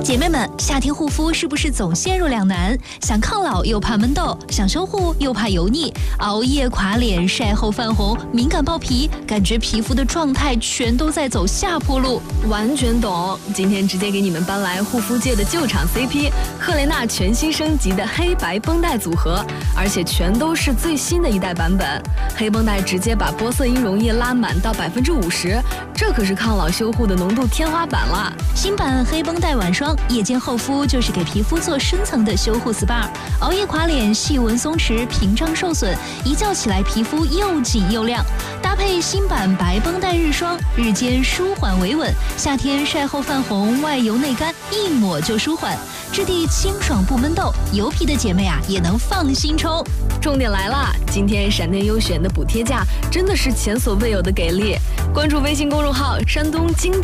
姐妹们，夏天护肤是不是总陷入两难？想抗老又怕闷痘，想修护又怕油腻，熬夜垮脸，晒后泛红，敏感爆皮，感觉皮肤的状态全都在走下坡路。 完全懂，今天直接给你们搬来护肤界的救场 CP 赫莲娜全新升级的黑白绷带组合，而且全都是最新的一代版本。黑绷带直接把玻色因溶液拉满到50%，这可是抗老修护的浓度天花板了。 新版黑绷带晚霜夜间厚敷就是给皮肤做深层的修护 SPA， 熬夜垮脸，细纹松弛，屏障受损，一觉起来皮肤又紧又亮。搭配新版白绷带日霜，日间舒缓维稳，夏天晒后泛红，外油内干，一抹就舒缓，质地清爽不闷痘，油皮的姐妹啊也能放心冲。 重点来了，今天闪电优选的补贴价真的是前所未有的给力！关注微信公众号山东经典